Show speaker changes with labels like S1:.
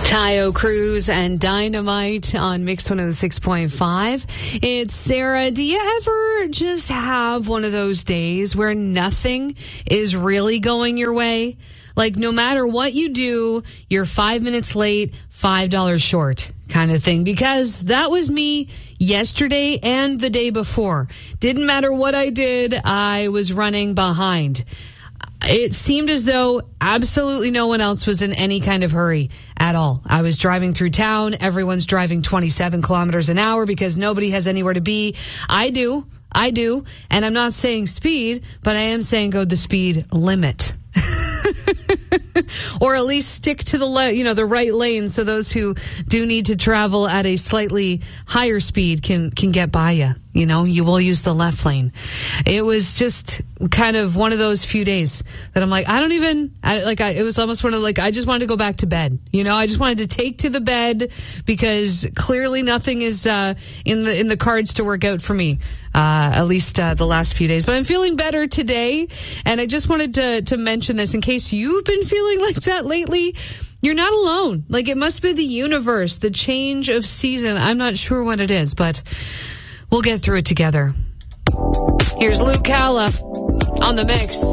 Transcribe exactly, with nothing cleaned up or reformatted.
S1: Tayo Cruz and Dynamite on Mix one oh six point five. It's Sarah. Do you ever just have one of those days where nothing is really going your way? Like, no matter what you do, you're five minutes late, five dollars short kind of thing. Because that was me yesterday and the day before. Didn't matter what I did, I was running behind. It seemed as though absolutely no one else was in any kind of hurry at all. I was driving through town. Everyone's driving twenty-seven kilometers an hour because nobody has anywhere to be. I do. I do. And I'm not saying speed, but I am saying go the speed limit. Or at least stick to the le- you know the right lane so those who do need to travel at a slightly higher speed can can get by you. You know, you will use the left lane. It was just kind of one of those few days that I'm like, I don't even, I, like, I, it was almost one of like, I just wanted to go back to bed. You know, I just wanted to take to the bed because clearly nothing is uh, in the in the cards to work out for me, uh, at least uh, the last few days. But I'm feeling better today, and I just wanted to to mention this in case you've been feeling like that lately. You're not alone. Like, it must be the universe, the change of season. I'm not sure what it is, but we'll get through it together. Here's Luke Calla on the mix.